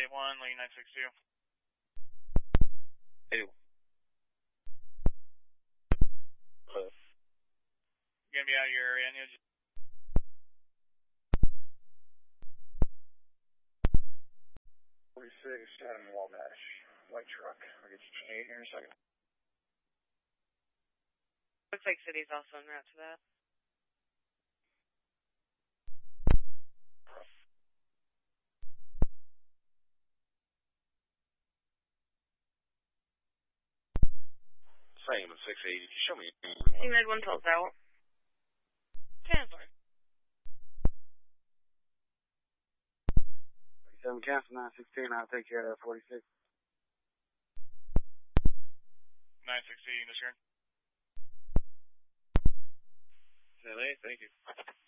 81, lane 962. Hey. Hello. You gonna be out of your area, and you'll just... 46, Adam Wabash, white truck. I'll get you 28 here in a second. Looks like City's also en route to that. Same at 680. Show me. Med 112's out. 10-4. 7 cancel 916, I'll take care of that 46. 960, unit shared. 10-8, thank you.